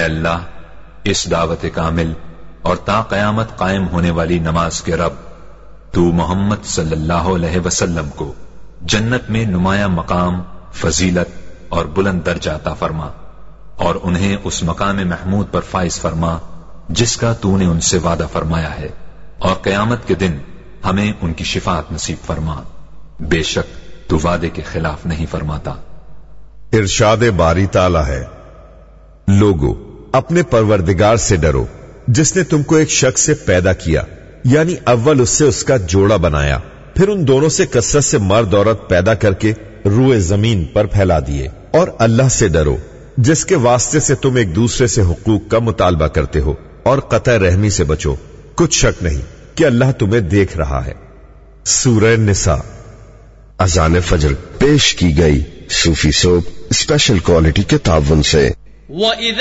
اللہ اس دعوت کامل اور تا قیامت قائم ہونے والی نماز کے رب، تو محمد صلی اللہ علیہ وسلم کو جنت میں نمایاں مقام، فضیلت اور بلند درجہ عطا فرما، اور انہیں اس مقام محمود پر فائز فرما جس کا تو نے ان سے وعدہ فرمایا ہے، اور قیامت کے دن ہمیں ان کی شفاعت نصیب فرما، بے شک تو وعدے کے خلاف نہیں فرماتا۔ ارشاد باری تعالی ہے، لوگو اپنے پروردگار سے ڈرو جس نے تم کو ایک شخص سے پیدا کیا، یعنی اول اس سے اس کا جوڑا بنایا، پھر ان دونوں سے کثرت سے مرد عورت پیدا کر کے روئے زمین پر پھیلا دیے، اور اللہ سے ڈرو جس کے واسطے سے تم ایک دوسرے سے حقوق کا مطالبہ کرتے ہو، اور قطع رحمی سے بچو، کچھ شک نہیں کہ اللہ تمہیں دیکھ رہا ہے۔ سورہ نساء۔ اذان فجر پیش کی گئی صوفی سوپ اسپیشل کوالٹی کے تعاون سے۔